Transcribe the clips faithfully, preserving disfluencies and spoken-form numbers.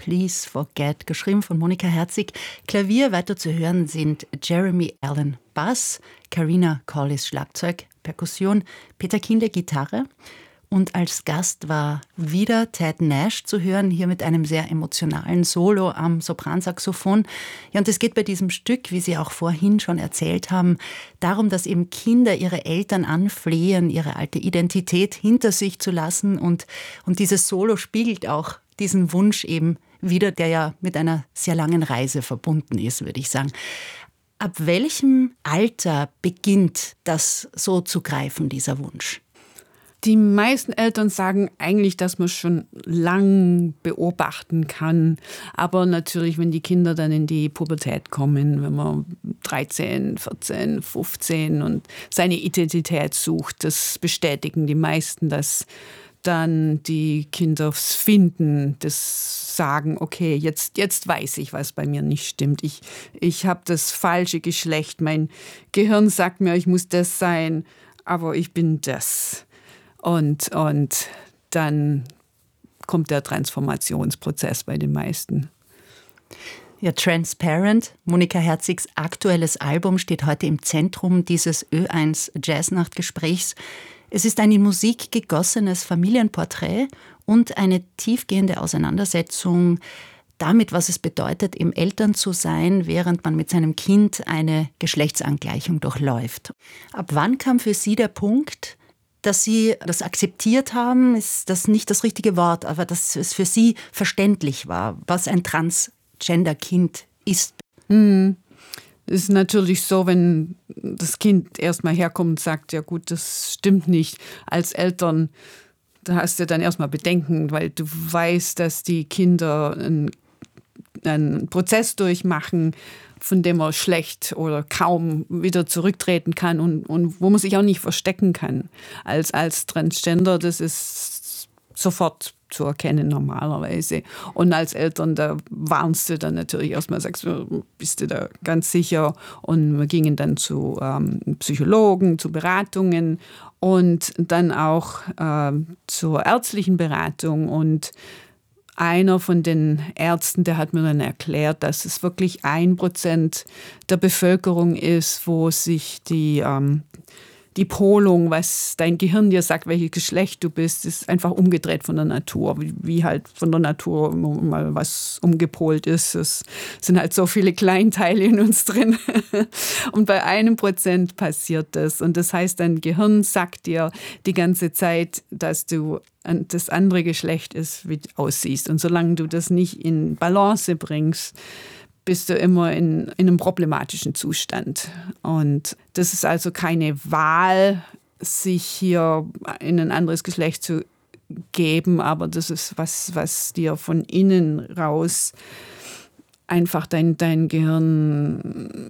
Please Forget, geschrieben von Monika Herzig. Klavier weiter zu hören sind Jeremy Allen Bass, Karina Collis Schlagzeug, Perkussion, Peter Kinde Gitarre. Und als Gast war wieder Ted Nash zu hören, hier mit einem sehr emotionalen Solo am Sopransaxophon. Ja, und es geht bei diesem Stück, wie Sie auch vorhin schon erzählt haben, darum, dass eben Kinder ihre Eltern anflehen, ihre alte Identität hinter sich zu lassen. Und, und dieses Solo spiegelt auch diesen Wunsch eben wieder, der ja mit einer sehr langen Reise verbunden ist, würde ich sagen. Ab welchem Alter beginnt das so zu greifen, dieser Wunsch? Die meisten Eltern sagen eigentlich, dass man schon lang beobachten kann. Aber natürlich, wenn die Kinder dann in die Pubertät kommen, wenn man dreizehn, vierzehn, fünfzehn und seine Identität sucht, das bestätigen die meisten, dass dann die Kinder finden, das sagen, okay, jetzt, jetzt weiß ich, was bei mir nicht stimmt. Ich, ich habe das falsche Geschlecht. Mein Gehirn sagt mir, ich muss das sein, aber ich bin das. Und, und dann kommt der Transformationsprozess bei den meisten. Ja, Transparent, Monika Herzigs aktuelles Album, steht heute im Zentrum dieses Ö eins Jazznachtgesprächs. Es ist ein in Musik gegossenes Familienporträt und eine tiefgehende Auseinandersetzung damit, was es bedeutet, im Eltern zu sein, während man mit seinem Kind eine Geschlechtsangleichung durchläuft. Ab wann kam für Sie der Punkt, dass Sie das akzeptiert haben, ist das nicht das richtige Wort, aber dass es für Sie verständlich war, was ein Transgender-Kind ist? Mhm. Es ist natürlich so, wenn das Kind erstmal herkommt und sagt, ja gut, das stimmt nicht. Als Eltern, da hast du dann erstmal Bedenken, weil du weißt, dass die Kinder einen, einen Prozess durchmachen, von dem man schlecht oder kaum wieder zurücktreten kann und, und wo man sich auch nicht verstecken kann. Als, als Transgender, das ist sofort zu erkennen normalerweise. Und als Eltern, da warnst du dann natürlich erstmal, sagst du, bist du da ganz sicher? Und wir gingen dann zu ähm, Psychologen, zu Beratungen und dann auch ähm, zur ärztlichen Beratung. Und einer von den Ärzten, der hat mir dann erklärt, dass es wirklich ein Prozent der Bevölkerung ist, wo sich die, ähm, die Polung, was dein Gehirn dir sagt, welches Geschlecht du bist, ist einfach umgedreht von der Natur. Wie, wie halt von der Natur mal was umgepolt ist. Es sind halt so viele Kleinteile in uns drin. Und bei einem Prozent passiert das. Und das heißt, dein Gehirn sagt dir die ganze Zeit, dass du das andere Geschlecht ist, wie du aussiehst. Und solange du das nicht in Balance bringst, bist du immer in, in einem problematischen Zustand. Und das ist also keine Wahl, sich hier in ein anderes Geschlecht zu geben, aber das ist was, was dir von innen raus einfach dein, dein Gehirn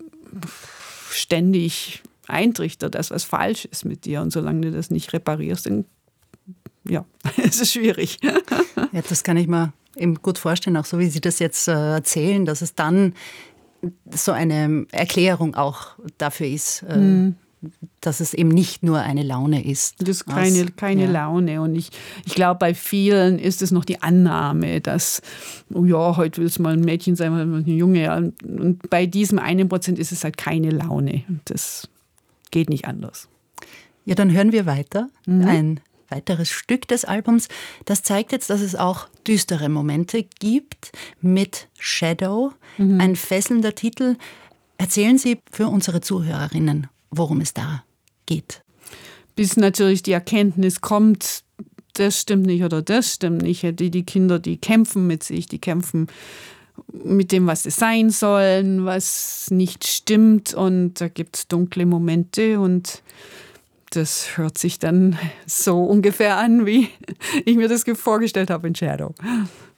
ständig eintrichtert, dass was falsch ist mit dir. Und solange du das nicht reparierst, dann ja, es ist schwierig. Ja, das kann ich mir eben gut vorstellen, auch so wie Sie das jetzt äh, erzählen, dass es dann so eine Erklärung auch dafür ist, äh, mm. dass es eben nicht nur eine Laune ist. Das ist keine, keine ja. Laune. Und ich, ich glaube, bei vielen ist es noch die Annahme, dass, oh ja, heute will es mal ein Mädchen sein, mal ein Junge. Und bei diesem einen Prozent ist es halt keine Laune. Das geht nicht anders. Ja, dann hören wir weiter. Mhm. Ein weiteres Stück des Albums. Das zeigt jetzt, dass es auch düstere Momente gibt mit Shadow, mhm. ein fesselnder Titel. Erzählen Sie für unsere Zuhörerinnen, worum es da geht. Bis natürlich die Erkenntnis kommt, das stimmt nicht oder das stimmt nicht. Die, die Kinder, die kämpfen mit sich, die kämpfen mit dem, was sie sein sollen, was nicht stimmt. Und da gibt es dunkle Momente und das hört sich dann so ungefähr an, wie ich mir das vorgestellt habe in Shadow.